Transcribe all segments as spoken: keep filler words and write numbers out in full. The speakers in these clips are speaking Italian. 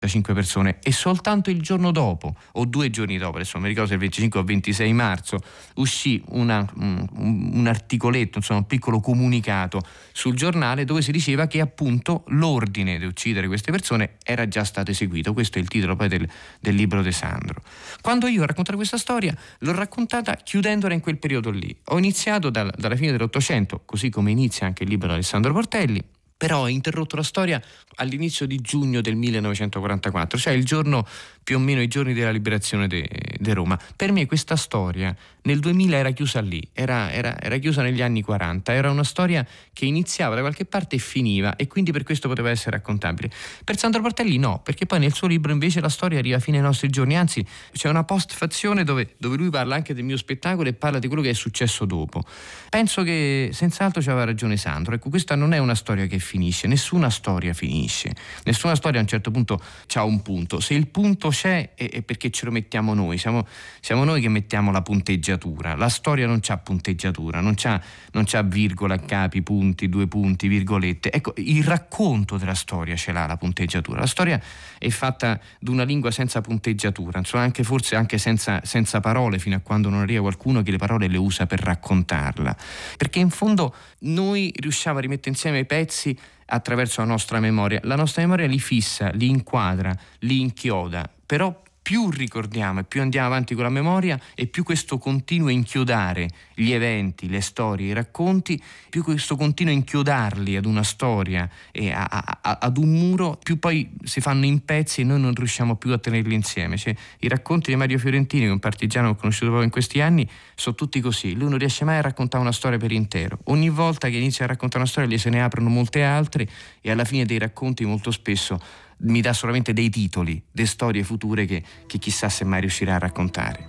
da cinque persone, e soltanto il giorno dopo o due giorni dopo, adesso non mi ricordo se il venticinque o ventisei marzo, uscì una, un, un articoletto, insomma un piccolo comunicato sul giornale dove si diceva che appunto l'ordine di uccidere queste persone era già stato eseguito. Questo è il titolo poi del, del libro di Sandro. Quando io ho raccontato questa storia, l'ho raccontata chiudendola in quel periodo lì. Ho iniziato dal, dalla fine dell'Ottocento, così come inizia anche il libro di Alessandro Portelli, però ho interrotto la storia all'inizio di giugno del millenovecentoquarantaquattro, cioè il giorno, più o meno i giorni della liberazione di Roma. Per me questa storia nel duemila era chiusa lì, era, era, era chiusa negli anni quaranta, era una storia che iniziava da qualche parte e finiva, e quindi per questo poteva essere raccontabile. Per Sandro Portelli no, perché poi nel suo libro invece la storia arriva fino ai nostri giorni, anzi c'è una postfazione dove, dove lui parla anche del mio spettacolo e parla di quello che è successo dopo. Penso che senz'altro c'aveva ragione Sandro. Ecco, questa non è una storia che finisce, nessuna storia finisce, nessuna storia a un certo punto c'ha un punto. Se il punto c'è è, è perché ce lo mettiamo noi, siamo, siamo noi che mettiamo la punteggiatura. La storia non c'ha punteggiatura, non c'ha, non c'ha virgola, capi, punti, due punti, virgolette. Ecco, il racconto della storia ce l'ha la punteggiatura. La storia è fatta di una lingua senza punteggiatura, insomma anche forse anche senza, senza parole, fino a quando non arriva qualcuno che le parole le usa per raccontarla, perché in fondo noi riusciamo a rimettere insieme i pezzi attraverso la nostra memoria. La nostra memoria li fissa, li inquadra, li inchioda, però più ricordiamo e più andiamo avanti con la memoria e più questo continua a inchiodare gli eventi, le storie, i racconti, più questo continua a inchiodarli ad una storia e a, a, a, ad un muro, più poi si fanno in pezzi e noi non riusciamo più a tenerli insieme. Cioè, i racconti di Mario Fiorentini, che è un partigiano che ho conosciuto proprio in questi anni, sono tutti così. Lui non riesce mai a raccontare una storia per intero. Ogni volta che inizia a raccontare una storia gli se ne aprono molte altre, e alla fine dei racconti molto spesso mi dà solamente dei titoli, delle storie future che, che chissà se mai riuscirà a raccontare.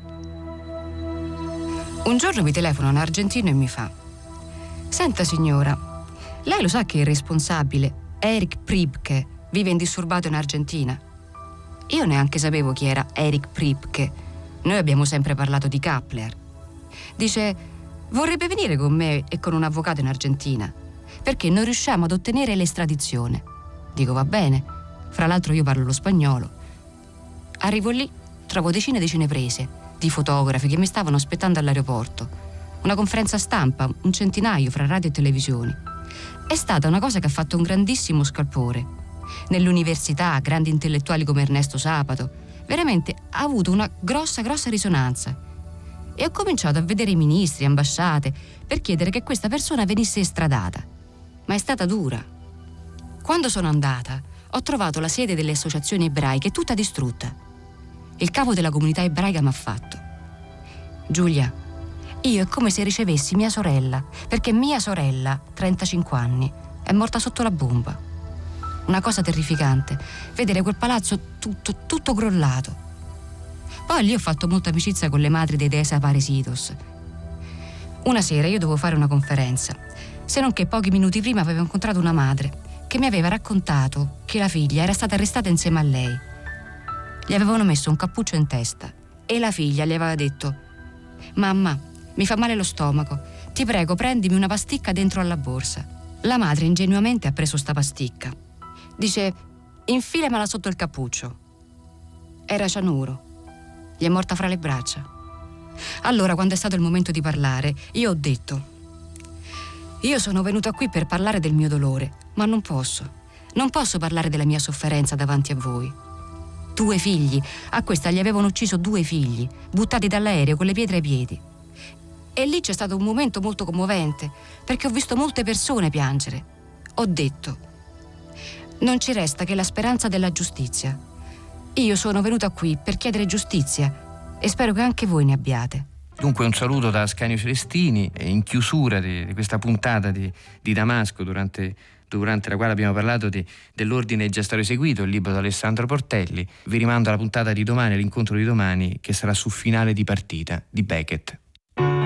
Un giorno mi telefona un argentino e mi fa: senta signora, lei lo sa che il responsabile, Erich Priebke, vive indisturbato in Argentina? Io neanche sapevo chi era Erich Priebke. Noi abbiamo sempre parlato di Kappler. Dice: vorrebbe venire con me e con un avvocato in Argentina, perché non riusciamo ad ottenere l'estradizione. Dico: va bene. Fra l'altro io parlo lo spagnolo. Arrivo lì, trovo decine e decine prese di fotografi che mi stavano aspettando all'aeroporto. Una conferenza stampa, un centinaio fra radio e televisioni. È stata una cosa che ha fatto un grandissimo scalpore. Nell'università, grandi intellettuali come Ernesto Sabato. Veramente ha avuto una grossa, grossa risonanza. E ho cominciato a vedere i ministri, ambasciate, per chiedere che questa persona venisse estradata. Ma è stata dura. Quando sono andata, ho trovato la sede delle associazioni ebraiche tutta distrutta. Il capo della comunità ebraica mi ha fatto: Giulia, io è come se ricevessi mia sorella, perché mia sorella, trentacinque anni, è morta sotto la bomba. Una cosa terrificante, vedere quel palazzo tutto, tutto crollato. Poi lì ho fatto molta amicizia con le madri dei desaparecidos. Una sera io dovevo fare una conferenza, se non che pochi minuti prima avevo incontrato una madre che mi aveva raccontato che la figlia era stata arrestata insieme a lei. Gli avevano messo un cappuccio in testa e la figlia gli aveva detto: mamma, mi fa male lo stomaco, ti prego prendimi una pasticca dentro alla borsa. La madre ingenuamente ha preso sta pasticca. Dice: infilamela sotto il cappuccio. Era cianuro. Gli è morta fra le braccia. Allora, quando è stato il momento di parlare, io ho detto: io sono venuta qui per parlare del mio dolore, ma non posso. Non posso parlare della mia sofferenza davanti a voi. Due figli, a questa gli avevano ucciso due figli, buttati dall'aereo con le pietre ai piedi. E lì c'è stato un momento molto commovente, perché ho visto molte persone piangere. Ho detto: non ci resta che la speranza della giustizia. Io sono venuta qui per chiedere giustizia e spero che anche voi ne abbiate. Dunque un saluto da Ascanio Celestini in chiusura di, di questa puntata di, di Damasco, durante, durante la quale abbiamo parlato di, dell'ordine già stato eseguito, il libro di Alessandro Portelli. Vi rimando alla puntata di domani, all'incontro di domani, che sarà su Finale di partita di Beckett.